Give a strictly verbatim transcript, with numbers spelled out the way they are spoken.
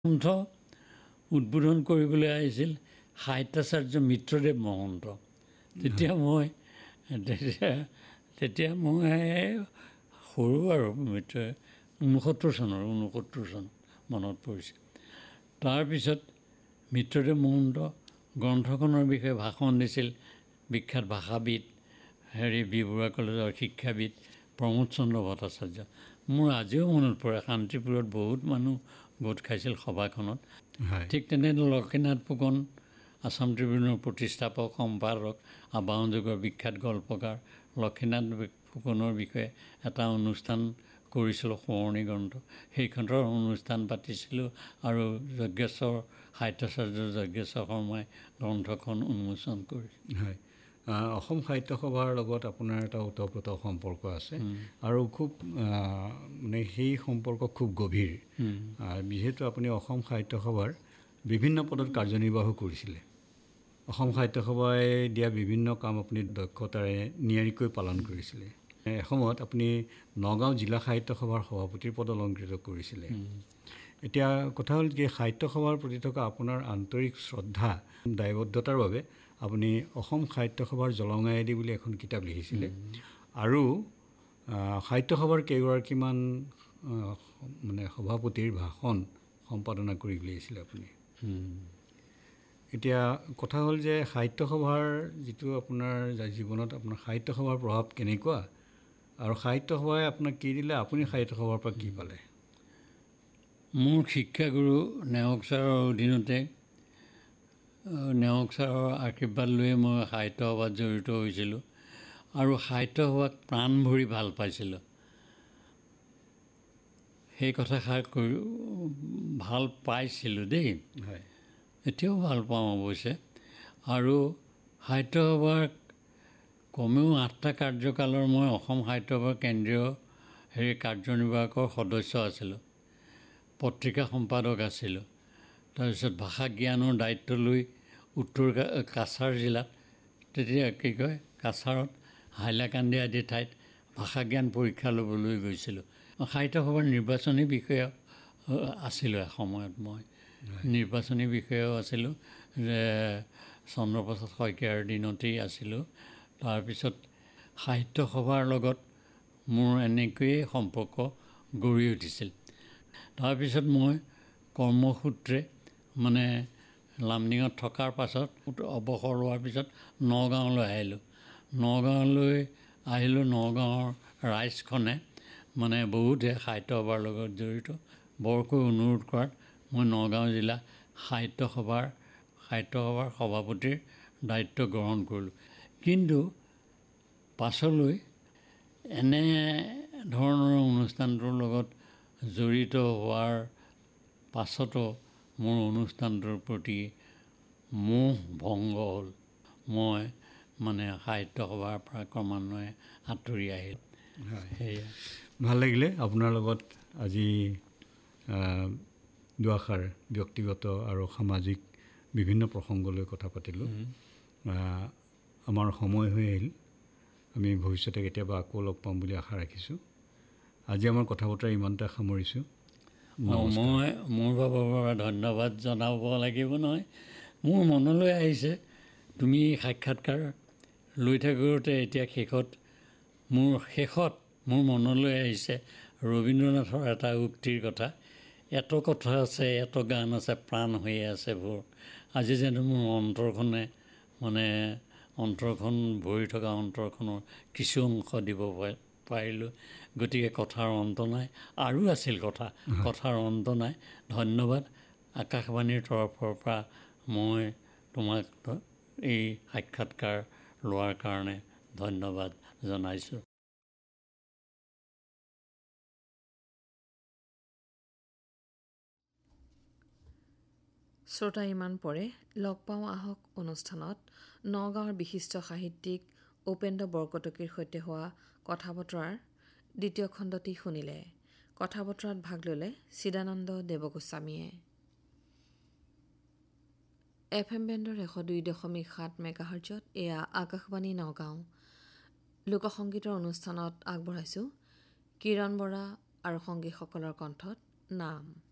গ্ৰন্থ উদ্বোধন কৰিবলৈ আহিছিল সাহিত্যাচাৰ্য মিত্ৰদেৱ মহন্ত। তেতিয়া মই তেতিয়া তেতিয়া মই সৰু আৰু মিত্ৰ ঊনসত্তৰ চনৰ ঊনসত্তৰ চন মনত পৰিছে। তাৰপিছত মিত্ৰদেৱ মহন্ত গ্ৰন্থখনৰ বিষয়ে ভাষণ দিছিল বিখ্যাত ভাষাবিদ হেৰি বি বৰুৱা কলেজৰ শিক্ষাবিদ প্ৰমোদ চন্দ্ৰ ভট্টাচাৰ্য। মোৰ আজিও মনত পৰে, শান্তিপুৰত বহুত মানুহ গোট খাইছিল সভাখনত। ঠিক তেনে লক্ষ্মীনাথ ফুকন আছাম ট্ৰিবিউনৰ প্ৰতিষ্ঠাপক সম্পাদক আবাহন যুগৰ বিখ্যাত গল্পকাৰ লক্ষ্মীনাথ ফুকনৰ বিষয়ে এটা অনুষ্ঠান কৰিছিলোঁ সোঁৱৰণি গ্ৰন্থ। সেইখনৰ অনুষ্ঠান পাতিছিলোঁ আৰু যজ্ঞেশ্বৰ সাহিত্যাচাৰ্য যজ্ঞেশ্বৰ শৰ্মাই গ্ৰন্থখন উন্মোচন কৰিছিল। হয়, অসম সাহিত্য সভাৰ লগত আপোনাৰ এটা ওতঃপ্ৰোত সম্পৰ্ক আছে আৰু খুব মানে সেই সম্পৰ্ক খুব গভীৰ। যিহেতু আপুনি অসম সাহিত্য সভাৰ বিভিন্ন পদত কাৰ্যনিৰ্বাহো কৰিছিলে। অসম সাহিত্য সভাই দিয়া বিভিন্ন কাম আপুনি দক্ষতাৰে নিয়াৰিকৈ পালন কৰিছিলে। এসময়ত আপুনি নগাঁও জিলা সাহিত্য সভাৰ সভাপতিৰ পদ অলংকৃত কৰিছিলে। এতিয়া কথা হ'ল যে সাহিত্য সভাৰ প্ৰতি থকা আপোনাৰ আন্তৰিক শ্ৰদ্ধা দায়বদ্ধতাৰ বাবে আপুনি অসম সাহিত্য সভাৰ জলঙায়েদি বুলি এখন কিতাপ লিখিছিলে আৰু সাহিত্য সভাৰ কেইগৰাকীমান মানে সভাপতিৰ ভাষণ সম্পাদনা কৰি উলিয়াইছিলে আপুনি। এতিয়া কথা হ'ল যে সাহিত্য সভাৰ যিটো আপোনাৰ জীৱনত আপোনাৰ সাহিত্য সভাৰ প্ৰভাৱ কেনেকুৱা আৰু সাহিত্য সভাই আপোনাক কি দিলে, আপুনি সাহিত্য সভাৰ পৰা কি পালে? মোৰ শিক্ষাগুৰু নেওগ ছাৰৰ অধীনতে নেওগ ছাৰৰ আশীৰ্বাদ লৈয়ে মই সাহিত্য সভাত জড়িত হৈছিলোঁ আৰু সাহিত্য সভাক প্ৰাণ ভৰি ভাল পাইছিলোঁ। সেই কথাষাৰ কৰি ভাল পাইছিলোঁ দেই, এতিয়াও ভাল পাওঁ অৱশ্যে। আৰু সাহিত্য সভাৰ কমেও আঠটা কাৰ্যকালৰ মই অসম সাহিত্য সভাৰ কেন্দ্ৰীয় হেৰি কাৰ্যনিৰ্বাহকৰ সদস্য আছিলোঁ, পত্ৰিকা সম্পাদক আছিলোঁ। তাৰপিছত ভাষা জ্ঞানৰ দায়িত্ব লৈ উত্তৰ কাছাৰ জিলাত তেতিয়া কি কয় কাছাৰত হাইলাকান্দি আদি ঠাইত ভাষা জ্ঞান পৰীক্ষা ল'বলৈ গৈছিলোঁ। সাহিত্য সভাৰ নিৰ্বাচনী বিষয়া আছিলোঁ এসময়ত, মই নিৰ্বাচনী বিষয়াও আছিলোঁ, চন্দ্ৰপ্ৰসাদ শইকীয়াৰ দিনতেই আছিলোঁ। তাৰপিছত সাহিত্য সভাৰ লগত মোৰ এনেকৈয়ে সম্পৰ্ক গঢ়ি উঠিছিল। তাৰপিছত মই কৰ্মসূত্ৰে মানে লামডিঙত থকাৰ পাছত অৱসৰ লোৱাৰ পিছত নগাঁৱলৈ আহিলোঁ। নগাঁৱলৈ আহিলোঁ নগাঁৱৰ ৰাইজখনে মানে বহুতে সাহিত্য সভাৰ লগত জড়িত বৰকৈ অনুৰোধ কৰাত মই নগাঁও জিলা সাহিত্য সভাৰ সাহিত্য সভাৰ সভাপতিৰ দায়িত্ব গ্ৰহণ কৰিলোঁ। কিন্তু পাছলৈ এনে ধৰণৰ অনুষ্ঠানটোৰ লগত জড়িত হোৱাৰ পাছতো মোৰ অনুষ্ঠানটোৰ প্ৰতি মোহ ভংগ হ'ল। মই মানে সাহিত্য সভাৰ পৰা ক্ৰমান্বয়ে আঁতৰি আহিলোঁ। সেয়া ভাল লাগিলে আপোনাৰ লগত আজি দুআষাৰ ব্যক্তিগত আৰু সামাজিক বিভিন্ন প্ৰসংগলৈ কথা পাতিলোঁ। আমাৰ সময় হৈ আহিল, আমি ভৱিষ্যতে কেতিয়াবা আকৌ লগ পাম বুলি আশা ৰাখিছোঁ। আজি আমাৰ কথা বতৰা ইমানতে সামৰিছোঁ। মই মোৰ ফালৰ পৰা ধন্যবাদ জনাব লাগিব নহয়। মোৰ মনলৈ আহিছে তুমি সাক্ষাৎকাৰ লৈ থাকোঁতে এতিয়া শেষত মোৰ শেষত মোৰ মনলৈ আহিছে ৰবীন্দ্ৰনাথৰ এটা উক্তিৰ কথা, এত কথা আছে এত গান আছে প্ৰাণ হৈয়ে আছে ভোৰ। আজি যেন মোৰ অন্তৰখনে মানে অন্তৰখন ভৰি থকা অন্তৰখনৰ কিছু অংশ দিব পাৰিলোঁ। গতিকে কথাৰ অন্ত নাই, আৰু আছিল কথা, কথাৰ অন্ত নাই। ধন্যবাদ। আকাশবাণীৰ তৰফৰ পৰা মই তোমাক এই সাক্ষাৎকাৰ লোৱাৰ কাৰণে ধন্যবাদ জনাইছোঁ। শ্ৰোতা ইমান পৰে লগ পাওঁ আহক অনুষ্ঠানত নগাঁৱৰ বিশিষ্ট সাহিত্যিক উপেন্দ্ৰ বৰকটকীৰ সৈতে হোৱা কথা বতৰাৰ দ্বিতীয় খণ্ডটি শুনিলে। কথা বতৰাত ভাগ ল'লে চিদানন্দ দেৱগোস্বামীয়ে। এফ এম বেণ্ডৰ এশ দুই দশমিক সাত মেগাহাৰ্জত এয়া আকাশবাণী নগাঁও। লোকসংগীতৰ অনুষ্ঠানত আগবঢ়াইছোঁ কিৰণ বৰা আৰু সংগীসকলৰ কণ্ঠত নাম।